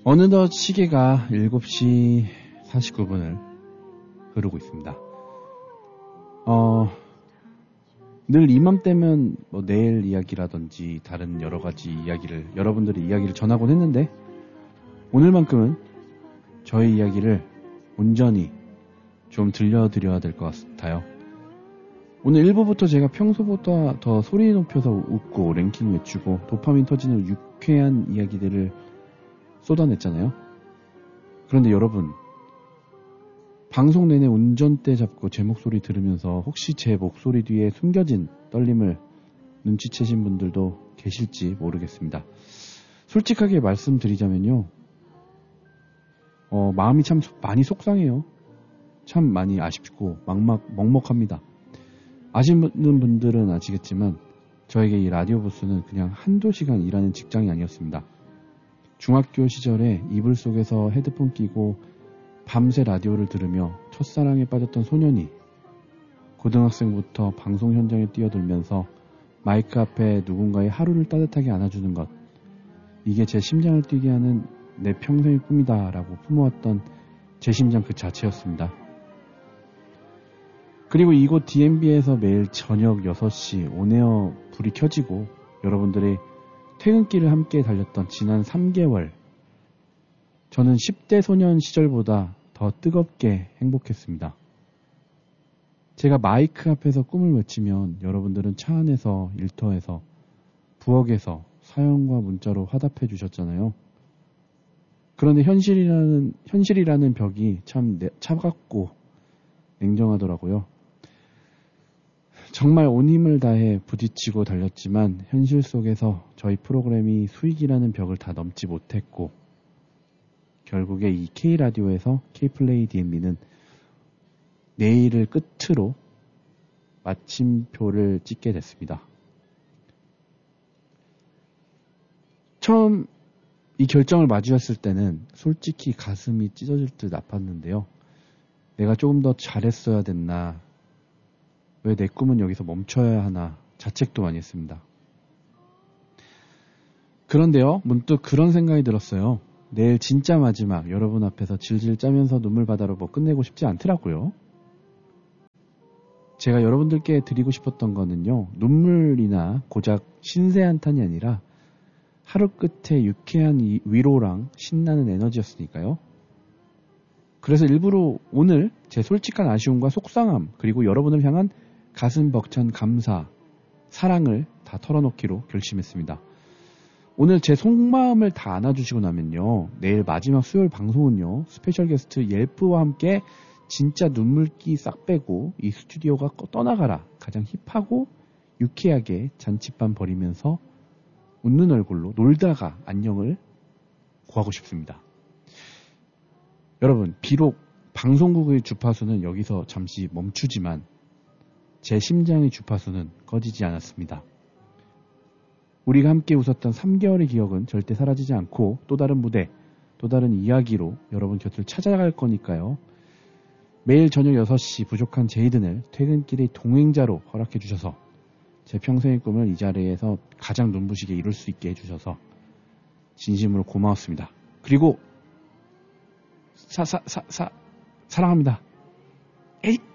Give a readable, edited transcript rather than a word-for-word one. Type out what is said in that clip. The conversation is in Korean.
어느덧 시계가 7시 49분을 흐르고 있습니다. 늘 이맘때면 뭐 내일 이야기라든지 다른 여러 가지 이야기를 여러분들의 이야기를 전하곤 했는데 오늘만큼은 저의 이야기를 온전히 좀 들려드려야 될 것 같아요. 오늘 1부부터 제가 평소보다 더 소리 높여서 웃고 랭킹 외치고 도파민 터지는 유쾌한 이야기들을 쏟아냈잖아요. 그런데 여러분, 방송 내내 운전대 잡고 제 목소리 들으면서 혹시 제 목소리 뒤에 숨겨진 떨림을 눈치채신 분들도 계실지 모르겠습니다. 솔직하게 말씀드리자면요, 마음이 참 많이 속상해요. 참 많이 아쉽고 먹먹합니다. 아시는 분들은 아시겠지만 저에게 이 라디오 부스는 그냥 한두 시간 일하는 직장이 아니었습니다. 중학교 시절에 이불 속에서 헤드폰 끼고 밤새 라디오를 들으며 첫사랑에 빠졌던 소년이 고등학생부터 방송 현장에 뛰어들면서 마이크 앞에 누군가의 하루를 따뜻하게 안아주는 것, 이게 제 심장을 뛰게 하는 내 평생의 꿈이다 라고 품어왔던 제 심장 그 자체였습니다. 그리고 이곳 DMB에서 매일 저녁 6시 온에어 불이 켜지고 여러분들의 퇴근길을 함께 달렸던 지난 3개월, 저는 10대 소년 시절보다 더 뜨겁게 행복했습니다. 제가 마이크 앞에서 꿈을 외치면 여러분들은 차 안에서, 일터에서, 부엌에서 사연과 문자로 화답해 주셨잖아요. 그런데 현실이라는 벽이 참 차갑고 냉정하더라고요. 정말 온 힘을 다해 부딪히고 달렸지만 현실 속에서 저희 프로그램이 수익이라는 벽을 다 넘지 못했고 결국에 이 K라디오에서 K플레이 DMB는 내일을 끝으로 마침표를 찍게 됐습니다. 처음 이 결정을 마주했을 때는 솔직히 가슴이 찢어질 듯 아팠는데요. 내가 조금 더 잘했어야 됐나, 왜 내 꿈은 여기서 멈춰야 하나 자책도 많이 했습니다. 그런데요, 문득 그런 생각이 들었어요. 내일 진짜 마지막 여러분 앞에서 질질 짜면서 눈물 바다로 뭐 끝내고 싶지 않더라고요. 제가 여러분들께 드리고 싶었던 거는요, 눈물이나 고작 신세 한탄이 아니라 하루 끝에 유쾌한 위로랑 신나는 에너지였으니까요. 그래서 일부러 오늘 제 솔직한 아쉬움과 속상함, 그리고 여러분을 향한 가슴 벅찬 감사, 사랑을 다 털어놓기로 결심했습니다. 오늘 제 속마음을 다 안아주시고 나면요, 내일 마지막 수요일 방송은요, 스페셜 게스트 옐프와 함께 진짜 눈물기 싹 빼고 이 스튜디오가 떠나가라, 가장 힙하고 유쾌하게 잔칫밤 버리면서 웃는 얼굴로 놀다가 안녕을 구하고 싶습니다. 여러분, 비록 방송국의 주파수는 여기서 잠시 멈추지만 제 심장의 주파수는 꺼지지 않았습니다. 우리가 함께 웃었던 3개월의 기억은 절대 사라지지 않고 또 다른 무대, 또 다른 이야기로 여러분 곁을 찾아갈 거니까요. 매일 저녁 6시 부족한 제이든을 퇴근길의 동행자로 허락해 주셔서 제 평생의 꿈을 이 자리에서 가장 눈부시게 이룰 수 있게 해주셔서 진심으로 고마웠습니다. 그리고 사랑합니다. 에잇!